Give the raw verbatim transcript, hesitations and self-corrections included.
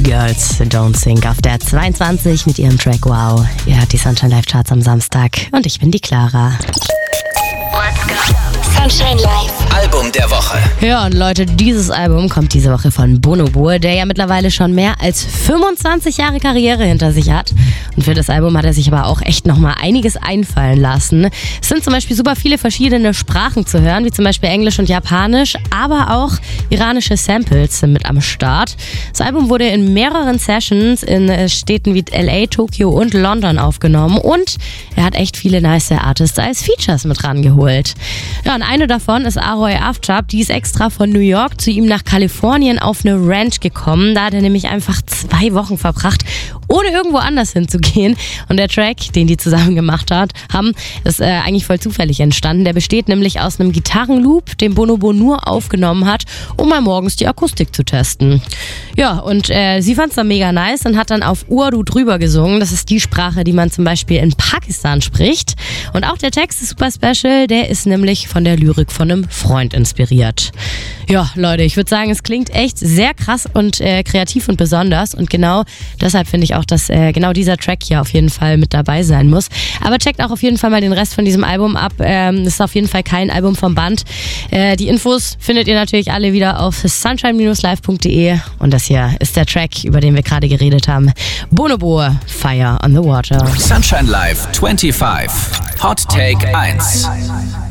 Girls Don't Sing auf der zweiundzwanzig mit ihrem Track Wow. Ihr hört die Sunshine Live Charts am Samstag und ich bin die Clara. Let's go. Sunshine Live. Album der Woche. Ja, und Leute, dieses Album kommt diese Woche von Bonobo, der ja mittlerweile schon mehr als fünfundzwanzig Jahre Karriere hinter sich hat. Und für das Album hat er sich aber auch echt nochmal einiges einfallen lassen. Es sind zum Beispiel super viele verschiedene Sprachen zu hören, wie zum Beispiel Englisch und Japanisch, aber auch iranische Samples sind mit am Start. Das Album wurde in mehreren Sessions in Städten wie L A, Tokio und London aufgenommen und er hat echt viele nice Artists als Features mit rangeholt. Ja, und eine davon ist Aroy Aftab, die ist extra von New York zu ihm nach Kalifornien auf eine Ranch gekommen. Da hat er nämlich einfach zwei Wochen verbracht, ohne irgendwo anders hinzugehen. Und der Track, den die zusammen gemacht hat, haben, ist äh, eigentlich voll zufällig entstanden. Der besteht nämlich aus einem Gitarrenloop, den Bonobo nur aufgenommen hat, um mal morgens die Akustik zu testen. Ja, und äh, sie fand es dann mega nice und hat dann auf Urdu drüber gesungen. Das ist die Sprache, die man zum Beispiel in Pakistan spricht. Und auch der Text ist super special. Der ist nämlich von der Lyrik von einem Freund inspiriert. Ja, Leute, ich würde sagen, es klingt echt sehr krass und äh, kreativ und besonders. Und genau deshalb finde ich auch, dass äh, genau dieser Track hier auf jeden Fall mit dabei sein muss. Aber checkt auch auf jeden Fall mal den Rest von diesem Album ab. Ähm, ist auf jeden Fall kein Album vom Band. Äh, die Infos findet ihr natürlich alle wieder auf sunshine dash live punkt de. Und das hier ist der Track, über den wir gerade geredet haben. Bonobo, Fire on the Water. Sunshine Live fünfundzwanzig. Hot Take eins.